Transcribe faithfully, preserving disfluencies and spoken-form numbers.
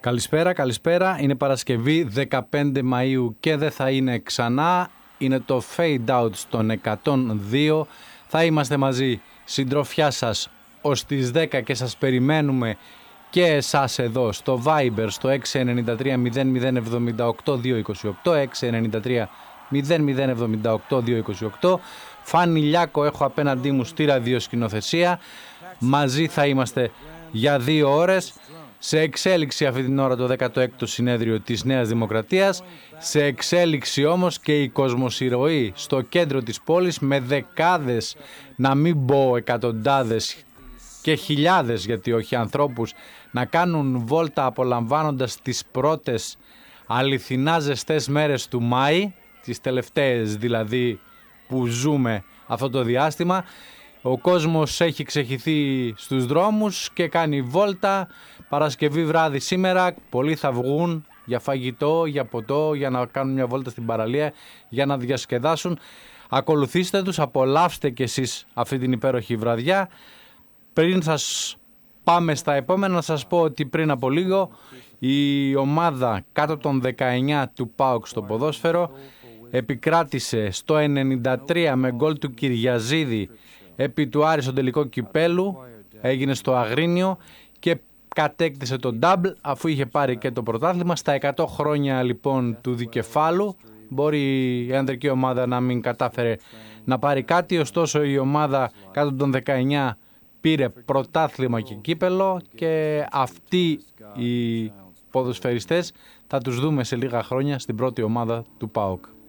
Καλησπέρα, καλησπέρα. Είναι Παρασκευή δεκαπέντε Μαΐου και δεν θα είναι ξανά. Είναι το Fade Out στον εκατόν δύο. Θα είμαστε μαζί, συντροφιά σας, ως τις δέκα και σας περιμένουμε και εσάς εδώ στο Viber στο έξι εννιά τρία μηδέν μηδέν εβδομήντα οκτώ διακόσια είκοσι οκτώ, έξι εννιά τρία μηδέν μηδέν εβδομήντα οκτώ διακόσια είκοσι οκτώ. Φάνη Λιάκο έχω απέναντί μου στη ραδιοσκηνοθεσία. Μαζί θα είμαστε για δύο ώρες. Σε εξέλιξη αυτή την ώρα το δέκατο έκτο συνέδριο της Νέας Δημοκρατίας. Σε εξέλιξη όμως και η κοσμοσυρωή στο κέντρο της πόλης, με δεκάδες, να μην πω εκατοντάδες και χιλιάδες, γιατί όχι, ανθρώπους να κάνουν βόλτα απολαμβάνοντας τις πρώτες αληθινά ζεστές μέρες του Μάη, τις τελευταίες δηλαδή που ζούμε αυτό το διάστημα. Ο κόσμος έχει ξεχυθεί στους δρόμους και κάνει βόλτα. Παρασκευή βράδυ σήμερα, πολλοί θα βγουν για φαγητό, για ποτό, για να κάνουν μια βόλτα στην παραλία, για να διασκεδάσουν. Ακολουθήστε τους, απολαύστε κι εσείς αυτή την υπέροχη βραδιά. Πριν σας πάμε στα επόμενα, να σας πω ότι πριν από λίγο η ομάδα κάτω των δεκαεννιά του ΠΑΟΚ στο ποδόσφαιρο επικράτησε στο ενενήντα τρία με γκολ του Κυριαζίδη επί του Άρη στον τελικό κυπέλου, έγινε στο Αγρίνιο και κατέκτησε το double αφού είχε πάρει και το πρωτάθλημα. Στα εκατό χρόνια λοιπόν του δικεφάλου, μπορεί η ανδρική ομάδα να μην κατάφερε να πάρει κάτι, ωστόσο η ομάδα κάτω των δεκαεννιά πήρε πρωτάθλημα και κύπελο και αυτοί οι ποδοσφαιριστές θα τους δούμε σε λίγα χρόνια στην πρώτη ομάδα του ΠΑΟΚ.